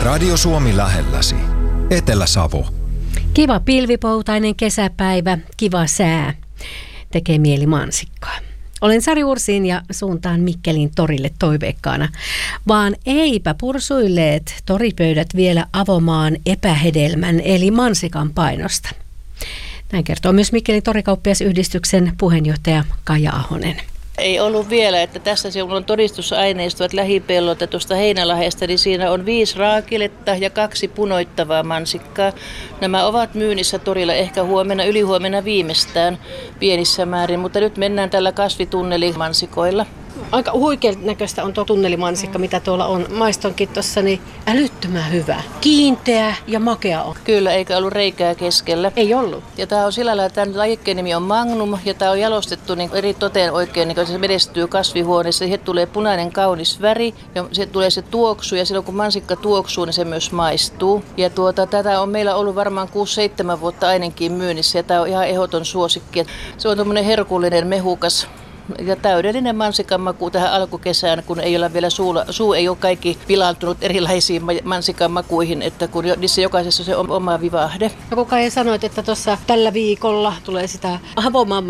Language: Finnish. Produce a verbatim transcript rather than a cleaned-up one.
Radio Suomi lähelläsi. Etelä-Savo. Kiva pilvipoutainen kesäpäivä, kiva sää. Tekee mieli mansikkaa. Olen Sari Ursin ja suuntaan Mikkelin torille toiveikkaana. Vaan eipä pursuilleet toripöydät vielä avomaan epähedelmän eli mansikan painosta. Näin kertoo myös Mikkelin torikauppiasyhdistyksen puheenjohtaja Kaija Ahonen. Ei ollut vielä, että tässä se on todistusaineistoa, että lähipellolta tuosta Heinälahesta, niin siinä on viisi raakiletta ja kaksi punoittavaa mansikkaa. Nämä ovat myynnissä torilla ehkä huomenna, ylihuomenna viimeistään pienissä määrin, mutta nyt mennään tällä kasvitunnelimansikoilla. Aika huikean näköistä on tuo tunnelimansikka, mitä tuolla on. Maistonkin tuossa, niin älyttömän hyvä. Kiinteä ja makea on. Kyllä, eikä ollut reikää keskellä. Ei ollut. Ja tämä on sillä lailla, että tämän lajikkeen nimi on Magnum, ja tämä on jalostettu niin eri toteen oikein, niin kun se menestyy kasvihuoneessa. Siihen tulee punainen kaunis väri, ja se tulee se tuoksu, ja silloin kun mansikka tuoksuu, niin se myös maistuu. Ja tuota, tätä on meillä ollut varmaan kuusi seitsemän vuotta ainakin myynnissä, ja tämä on ihan ehdoton suosikki. Se on tuommoinen herkullinen, mehukas ja täydellinen mansikan maku tähän alkukesään, kun ei ole vielä suulla, suu ei ole kaikki pilaantunut erilaisiin mansikan makuihin, että kun niissä jokaisessa se on oma vivahde. Ja kun Kaija sanoit, että tuossa tällä viikolla tulee sitä avomaan